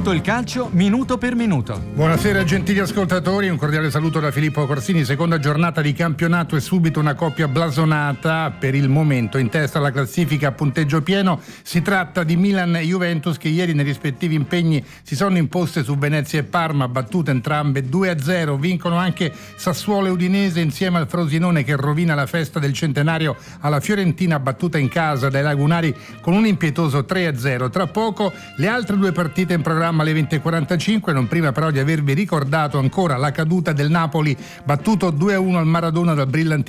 Tutto il calcio minuto per minuto. Buonasera gentili ascoltatori, un cordiale saluto da Filippo Corsini. Seconda giornata di campionato e subito una coppia blasonata per il momento in testa alla classifica a punteggio pieno. Si tratta di Milan e Juventus che ieri nei rispettivi impegni si sono imposte su Venezia e Parma, battute entrambe 2-0. Vincono anche Sassuolo e Udinese insieme al Frosinone che rovina la festa del centenario alla Fiorentina, battuta in casa dai lagunari con un impietoso 3-0. Tra poco le altre due partite in programma alle 20:45, non prima però di avervi ricordato ancora la caduta del Napoli battuto 2-1 al Maradona dal brillantissimo